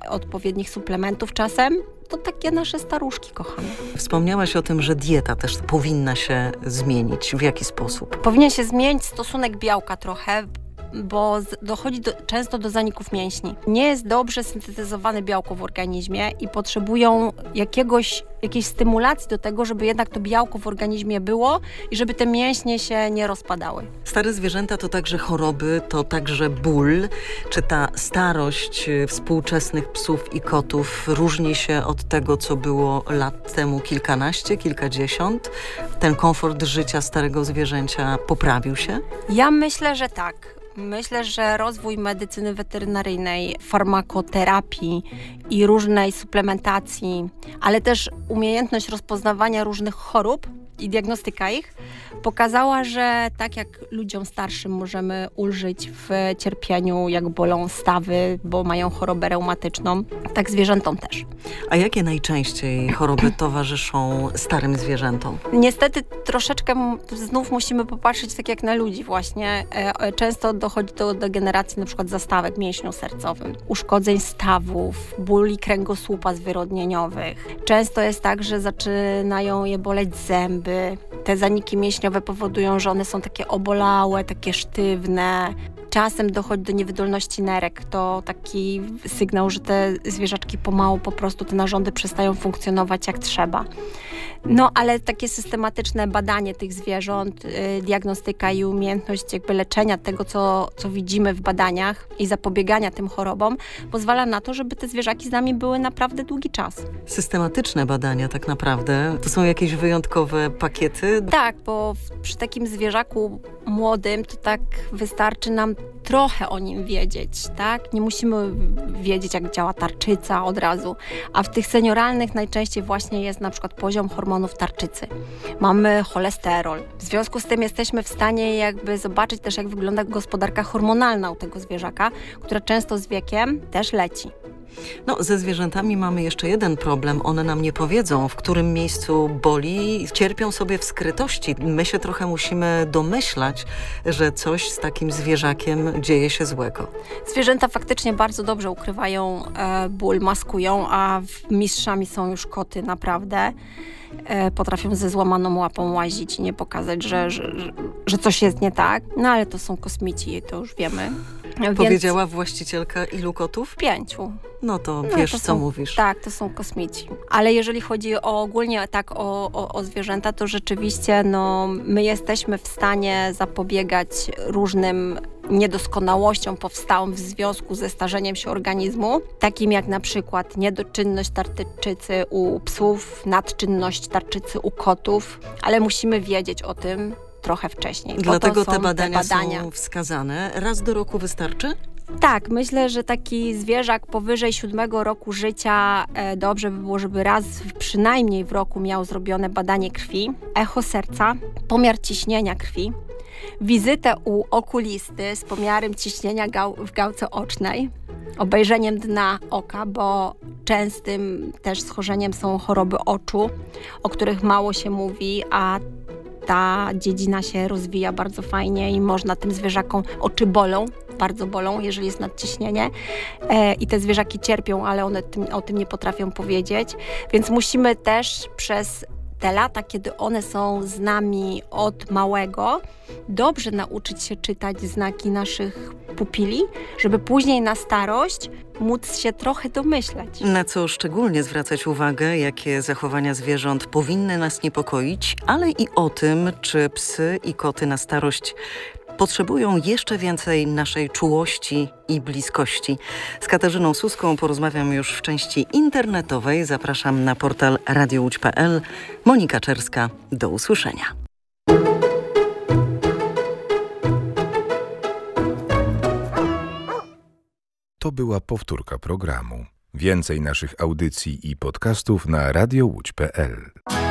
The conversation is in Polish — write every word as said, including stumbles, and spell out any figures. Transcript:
odpowiednich suplementów czasem. To takie nasze staruszki kochane. Wspomniałaś o tym, że dieta też powinna się zmienić. W jaki sposób? Powinien się zmienić stosunek białka trochę, bo dochodzi do, często do zaników mięśni. Nie jest dobrze syntetyzowane białko w organizmie i potrzebują jakiegoś, jakiejś stymulacji do tego, żeby jednak to białko w organizmie było i żeby te mięśnie się nie rozpadały. Stare zwierzęta to także choroby, to także ból. Czy ta starość współczesnych psów i kotów różni się od tego, co było lat temu kilkanaście, kilkadziesiąt? Ten komfort życia starego zwierzęcia poprawił się? Ja myślę, że tak. Myślę, że rozwój medycyny weterynaryjnej, farmakoterapii i różnej suplementacji, ale też umiejętność rozpoznawania różnych chorób i diagnostyka ich pokazała, że tak jak ludziom starszym możemy ulżyć w cierpieniu, jak bolą stawy, bo mają chorobę reumatyczną, tak zwierzętom też. A jakie najczęściej choroby towarzyszą starym zwierzętom? Niestety troszeczkę znów musimy popatrzeć tak jak na ludzi właśnie. Często dochodzi do degeneracji na przykład zastawek mięśniu sercowym, uszkodzeń stawów, bóli kręgosłupa zwyrodnieniowych. Często jest tak, że zaczynają je boleć zęby. Te zaniki mięśniowe powodują, że one są takie obolałe, takie sztywne. Czasem dochodzi do niewydolności nerek. To taki sygnał, że te zwierzaczki pomału po prostu te narządy przestają funkcjonować jak trzeba. No ale takie systematyczne badanie tych zwierząt, yy, diagnostyka i umiejętność jakby leczenia tego, co, co widzimy w badaniach i zapobiegania tym chorobom pozwala na to, żeby te zwierzaki z nami były naprawdę długi czas. Systematyczne badania tak naprawdę? To są jakieś wyjątkowe pakiety? Tak, bo w, przy takim zwierzaku młodym to tak wystarczy nam trochę o nim wiedzieć, tak? Nie musimy wiedzieć, jak działa tarczyca od razu, a w tych senioralnych najczęściej właśnie jest na przykład poziom hormonów tarczycy. Mamy cholesterol. W związku z tym jesteśmy w stanie jakby zobaczyć też, jak wygląda gospodarka hormonalna u tego zwierzaka, która często z wiekiem też leci. No, ze zwierzętami mamy jeszcze jeden problem. One nam nie powiedzą, w którym miejscu boli. Cierpią sobie w skrytości. My się trochę musimy domyślać, że coś z takim zwierzakiem dzieje się złego. Zwierzęta faktycznie bardzo dobrze ukrywają e, ból, maskują, a mistrzami są już koty naprawdę. E, potrafią ze złamaną łapą łazić i nie pokazać, że, że, że, że coś jest nie tak. No ale to są kosmici, to już wiemy. Powiedziała Więc... właścicielka ilu kotów? Pięciu. No to no, wiesz, to co są, mówisz. Tak, to są kosmici. Ale jeżeli chodzi o ogólnie tak o, o, o zwierzęta, to rzeczywiście no, my jesteśmy w stanie zapobiegać różnym niedoskonałościom powstałym w związku ze starzeniem się organizmu, takim jak na przykład niedoczynność tarczycy u psów, nadczynność tarczycy u kotów, ale musimy wiedzieć o tym trochę wcześniej. Dlatego te badania, te badania są wskazane. Raz do roku wystarczy? Tak, myślę, że taki zwierzak powyżej siódmego roku życia e, dobrze by było, żeby raz w, przynajmniej w roku miał zrobione badanie krwi, echo serca, pomiar ciśnienia krwi, wizytę u okulisty z pomiarem ciśnienia gał, w gałce ocznej, obejrzeniem dna oka, bo częstym też schorzeniem są choroby oczu, o których mało się mówi, a ta dziedzina się rozwija bardzo fajnie i można tym zwierzakom, oczy bolą, bardzo bolą, jeżeli jest nadciśnienie e, i te zwierzaki cierpią, ale one tym, o tym nie potrafią powiedzieć, więc musimy też przez te lata, kiedy one są z nami od małego, dobrze nauczyć się czytać znaki naszych pupili, żeby później na starość móc się trochę domyśleć. Na co szczególnie zwracać uwagę, jakie zachowania zwierząt powinny nas niepokoić, ale i o tym, czy psy i koty na starość potrzebują jeszcze więcej naszej czułości i bliskości. Z Katarzyną Suską porozmawiam już w części internetowej. Zapraszam na portal radio łódź kropka p l. Monika Czerska. Do usłyszenia. To była powtórka programu. Więcej naszych audycji i podcastów na radio łódź kropka p l.